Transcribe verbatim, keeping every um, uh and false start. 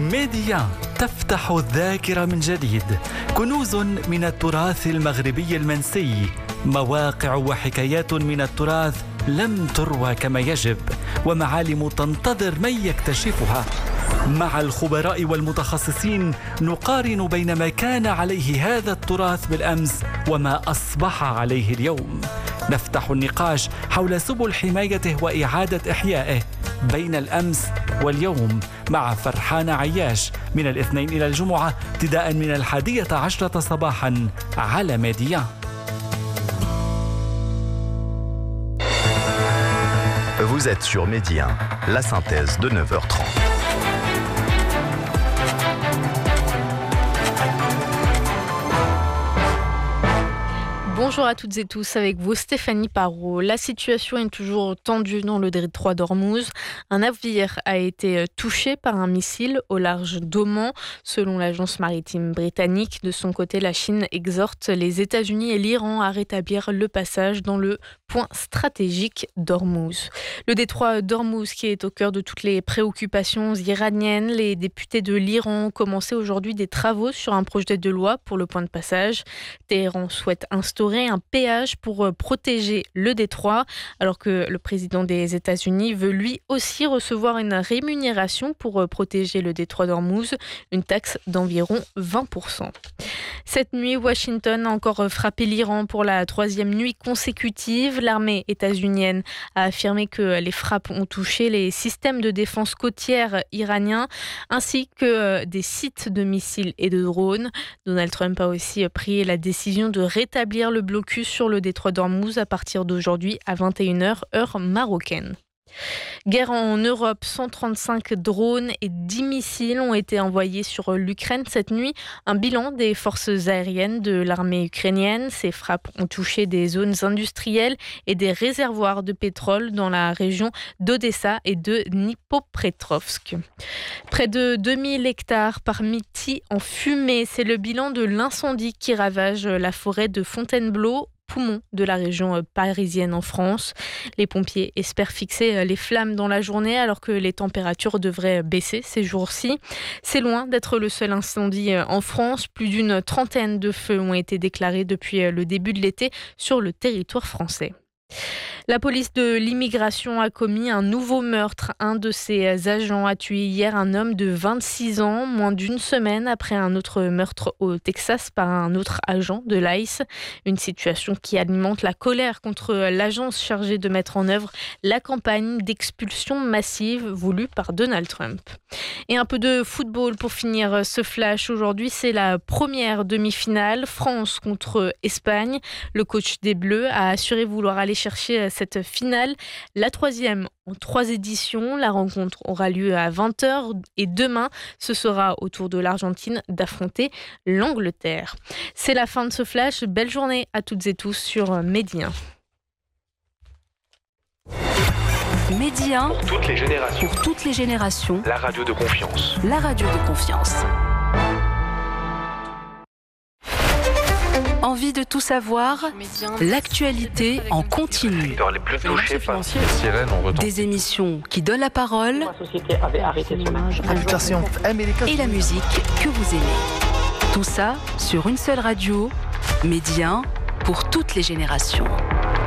ميديا تفتح الذاكرة من جديد، كنوز من التراث المغربي المنسي، مواقع وحكايات من التراث لم تروى كما يجب، ومعالم تنتظر من يكتشفها. مع الخبراء والمتخصصين نقارن بين ما كان عليه هذا التراث بالأمس وما أصبح عليه اليوم. نفتح النقاش حول سبل حمايته وإعادة إحيائه بين الأمس واليوم مع فرحان عياش من الاثنين إلى الجمعة ابتداء من الحادية عشرة صباحا على ميديا. Vous êtes sur Média, la synthèse de neuf heures trente. Bonjour à toutes et tous, avec vous Stéphanie Parot. La situation est toujours tendue dans le détroit d'Ormuz. Un navire a été touché par un missile au large d'Oman. Selon l'agence maritime britannique, de son côté, la Chine exhorte les États-Unis et l'Iran à rétablir le passage dans le point stratégique d'Ormuz. Le détroit d'Ormuz qui est au cœur de toutes les préoccupations iraniennes. Les députés de l'Iran ont commencé aujourd'hui des travaux sur un projet de loi pour le point de passage. Téhéran souhaite instaurer un péage pour protéger le détroit, alors que le président des États-Unis veut lui aussi recevoir une rémunération pour protéger le détroit d'Ormuz, une taxe d'environ vingt pour cent. Cette nuit, Washington a encore frappé l'Iran pour la troisième nuit consécutive. L'armée états-unienne a affirmé que les frappes ont touché les systèmes de défense côtière iraniens ainsi que des sites de missiles et de drones. Donald Trump a aussi pris la décision de rétablir le blocus sur le détroit d'Ormuz à partir d'aujourd'hui à vingt et une heures, heure marocaine. Guerre en Europe, cent trente-cinq drones et dix missiles ont été envoyés sur l'Ukraine cette nuit. Un bilan des forces aériennes de l'armée ukrainienne. Ces frappes ont touché des zones industrielles et des réservoirs de pétrole dans la région d'Odessa et de Dnipropetrovsk. Près de deux mille hectares par midi en fumée. C'est le bilan de l'incendie qui ravage la forêt de Fontainebleau, poumon de la région parisienne en France. Les pompiers espèrent fixer les flammes dans la journée alors que les températures devraient baisser ces jours-ci. C'est loin d'être le seul incendie en France. Plus d'une trentaine de feux ont été déclarés depuis le début de l'été sur le territoire français. La police de l'immigration a commis un nouveau meurtre. Un de ses agents a tué hier un homme de vingt-six ans, moins d'une semaine après un autre meurtre au Texas par un autre agent de l'I C E. Une situation qui alimente la colère contre l'agence chargée de mettre en œuvre la campagne d'expulsion massive voulue par Donald Trump. Et un peu de football pour finir ce flash. Aujourd'hui, c'est la première demi-finale, France contre Espagne. Le coach des Bleus a assuré vouloir aller chercher cette finale, la troisième en trois éditions. La rencontre aura lieu à vingt heures et demain, ce sera au tour de l'Argentine d'affronter l'Angleterre. C'est la fin de ce flash. Belle journée à toutes et tous sur Média. Média pour toutes les générations. Pour toutes les générations. La radio de confiance. La radio de confiance. Envie de tout savoir? L'actualité en continu. Les plus touchés par les sirènes ont retenti. Des émissions qui donnent la parole. La société avait arrêté son âge. Et la musique que vous aimez. Tout ça sur une seule radio. Média pour toutes les générations.